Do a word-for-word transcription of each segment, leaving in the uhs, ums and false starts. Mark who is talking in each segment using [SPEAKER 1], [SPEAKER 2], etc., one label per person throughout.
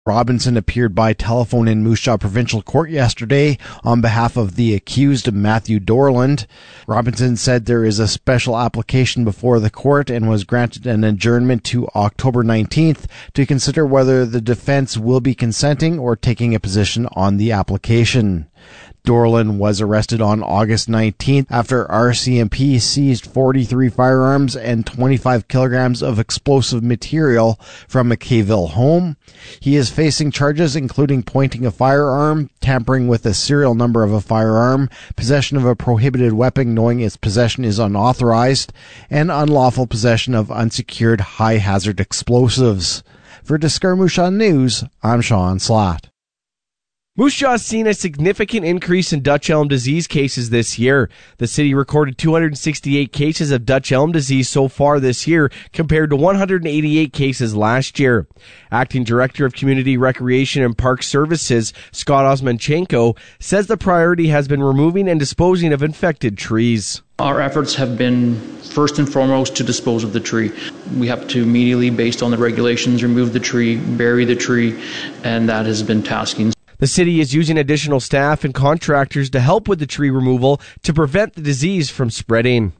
[SPEAKER 1] Robinson appeared by telephone in Moose Jaw Provincial Court yesterday on behalf of the accused Matthew Dorland. Robinson said there is a special application before the court and was granted an adjournment to October nineteenth to consider whether the defense will be consenting or taking a position on the application. Dorland was arrested on August nineteenth after R C M P seized forty-three firearms and twenty-five kilograms of explosive material from a McKayville home. He is facing charges including pointing a firearm, tampering with the serial number of a firearm, possession of a prohibited weapon knowing its possession is unauthorized, and unlawful possession of unsecured high-hazard explosives. For Discover Moose Jaw News, I'm Sean Slatt.
[SPEAKER 2] Moose Jaw has seen a significant increase in Dutch elm disease cases this year. The city recorded two hundred sixty-eight cases of Dutch elm disease so far this year, compared to one hundred eighty-eight cases last year. Acting Director of Community Recreation and Park Services, Scott Osmanchenko, says the priority has been removing and disposing of infected trees.
[SPEAKER 3] Our efforts have been first and foremost to dispose of the tree. We have to immediately, based on the regulations, remove the tree, bury the tree, and that has been tasking.
[SPEAKER 2] The city is using additional staff and contractors to help with the tree removal to prevent the disease from spreading.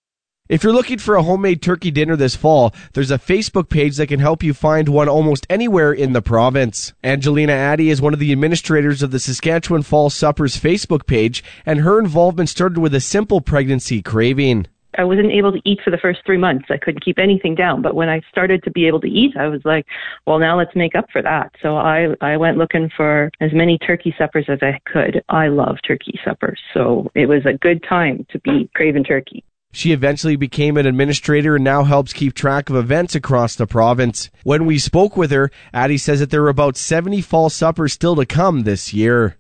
[SPEAKER 2] If you're looking for a homemade turkey dinner this fall, there's a Facebook page that can help you find one almost anywhere in the province. Angelina Addy is one of the administrators of the Saskatchewan Fall Suppers Facebook page, and her involvement started with a simple pregnancy craving.
[SPEAKER 4] I wasn't able to eat for the first three months. I couldn't keep anything down. But when I started to be able to eat, I was like, well, now let's make up for that. So I, I went looking for as many turkey suppers as I could. I love turkey suppers. So it was a good time to be craving turkey.
[SPEAKER 2] She eventually became an administrator and now helps keep track of events across the province. When we spoke with her, Addie says that there are about seventy fall suppers still to come this year.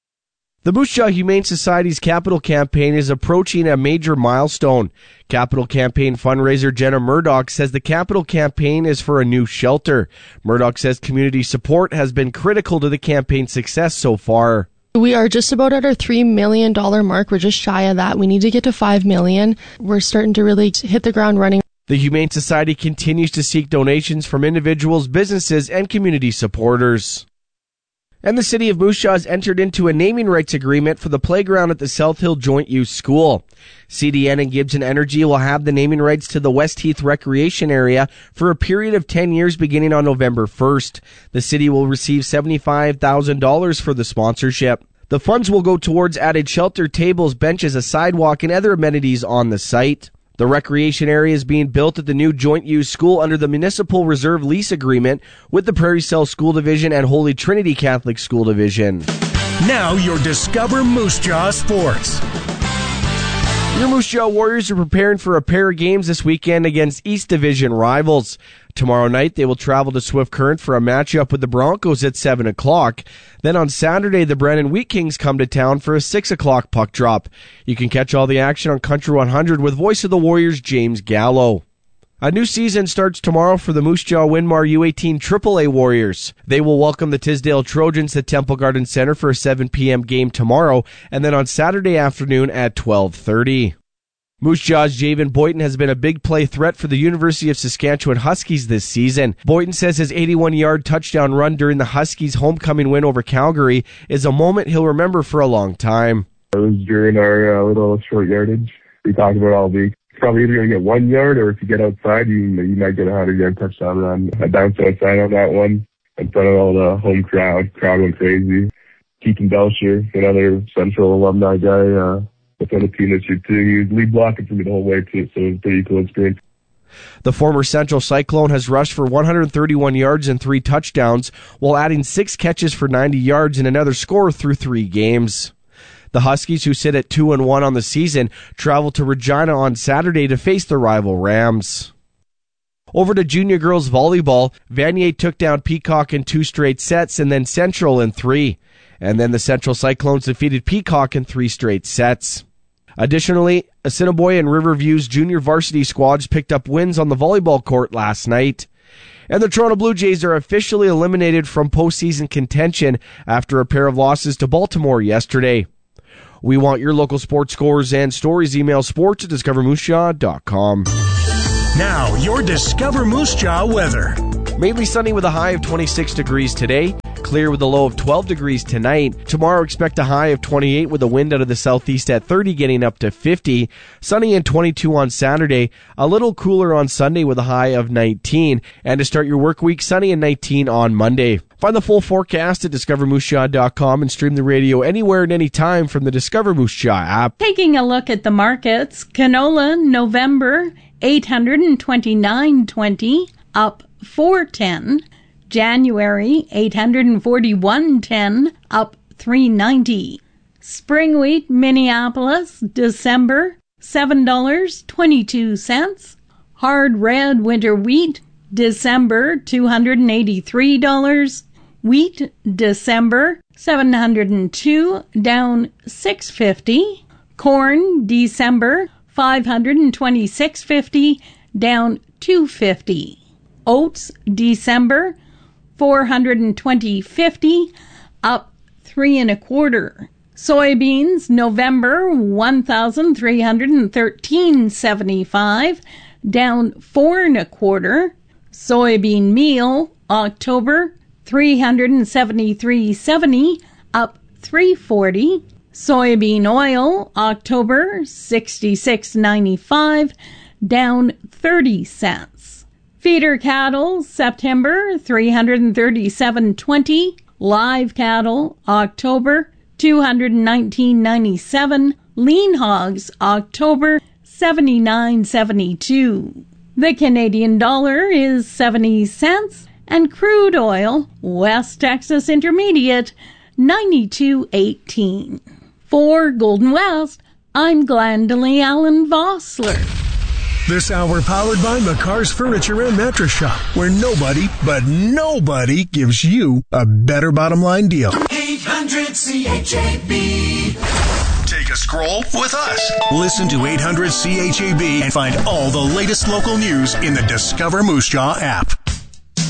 [SPEAKER 2] The Moose Jaw Humane Society's Capital Campaign is approaching a major milestone. Capital Campaign fundraiser Jenna Murdoch says the Capital Campaign is for a new shelter. Murdoch says community support has been critical to the campaign's success so far.
[SPEAKER 5] We are just about at our three million dollars mark. We're just shy of that. We need to get to five million dollars. We're starting to really hit the ground running.
[SPEAKER 2] The Humane Society continues to seek donations from individuals, businesses, and community supporters. And the City of Moose Jaw has entered into a naming rights agreement for the playground at the South Hill Joint Use School. C D N and Gibson Energy will have the naming rights to the West Heath Recreation Area for a period of ten years beginning on November first. The city will receive seventy-five thousand dollars for the sponsorship. The funds will go towards added shelter, tables, benches, a sidewalk, and other amenities on the site. The recreation area is being built at the new joint use school under the Municipal Reserve Lease Agreement with the Prairie Cell School Division and Holy Trinity Catholic School Division.
[SPEAKER 6] Now your Discover Moose Jaw Sports.
[SPEAKER 2] Your Moose Jaw Warriors are preparing for a pair of games this weekend against East Division rivals. Tomorrow night, they will travel to Swift Current for a matchup with the Broncos at seven o'clock. Then on Saturday, the Brennan Wheat Kings come to town for a six o'clock puck drop. You can catch all the action on Country one hundred with Voice of the Warriors, James Gallo. A new season starts tomorrow for the Moose Jaw Winmar U eighteen triple A Warriors. They will welcome the Tisdale Trojans at Temple Garden Center for a seven p.m. game tomorrow, and then on Saturday afternoon at twelve thirty. Moose Jaw's Javen Boyton has been a big play threat for the University of Saskatchewan Huskies this season. Boyton says his eighty-one-yard touchdown run during the Huskies' homecoming win over Calgary is a moment he'll remember for a long time.
[SPEAKER 7] It was during our uh, little short yardage. We talked about all week. Probably either going to get one yard, or if you get outside, you you might get a hundred-yard touchdown run. I bounced outside on that one in front of all the home crowd. Crowd went crazy. Keaton Belcher, another Central alumni guy, uh, was on the team this year too. He was lead blocking for me the whole way too, so it was a pretty cool experience.
[SPEAKER 2] The former Central Cyclone has rushed for one hundred thirty-one yards and three touchdowns, while adding six catches for ninety yards and another score through three games. The Huskies, who sit at two and one on the season, travel to Regina on Saturday to face the rival Rams. Over to junior girls volleyball, Vanier took down Peacock in two straight sets and then Central in three. And then the Central Cyclones defeated Peacock in three straight sets. Additionally, Assiniboia and Riverview's junior varsity squads picked up wins on the volleyball court last night. And the Toronto Blue Jays are officially eliminated from postseason contention after a pair of losses to Baltimore yesterday. We want your local sports scores and stories. Email sports at discover moose jaw dot com.
[SPEAKER 6] Now, your Discover Moose Jaw weather.
[SPEAKER 2] Mainly sunny with a high of twenty-six degrees today. Clear with a low of twelve degrees tonight. Tomorrow expect a high of twenty-eight with a wind out of the southeast at thirty, getting up to fifty. Sunny and twenty-two on Saturday. A little cooler on Sunday with a high of nineteen. And to start your work week, sunny and nineteen on Monday. Find the full forecast at discover moose jaw dot com and stream the radio anywhere and anytime from the Discover Moose Jaw app.
[SPEAKER 8] Taking a look at the markets, canola November eight hundred twenty-nine twenty, up four ten. January eight hundred forty-one ten, up three ninety. Spring wheat Minneapolis December seven dollars and twenty-two cents. Hard red winter wheat December two hundred eighty-three dollars. Wheat December seven hundred two, down six fifty. Corn December five hundred twenty-six fifty, down two fifty. Oats December four hundred twenty fifty, up three and a quarter. Soybeans November one thousand three hundred thirteen seventy-five, down four and a quarter. Soybean meal October three hundred seventy-three seventy, up three forty. Soybean oil October sixty-six ninety-five, down thirty cents. Feeder cattle September three hundred thirty-seven twenty. Live cattle October two hundred nineteen ninety-seven. Lean hogs October seventy-nine seventy-two. The Canadian dollar is seventy cents, and crude oil West Texas Intermediate ninety-two eighteen. For Golden West, I'm Glendalee Allen Vossler.
[SPEAKER 6] This hour powered by McCar's Furniture and Mattress Shop, where nobody, but nobody gives you a better bottom line deal.
[SPEAKER 9] eight hundred C H A B.
[SPEAKER 6] Take a scroll with us. Listen to eight hundred C H A B and find all the latest local news in the Discover Moose Jaw app.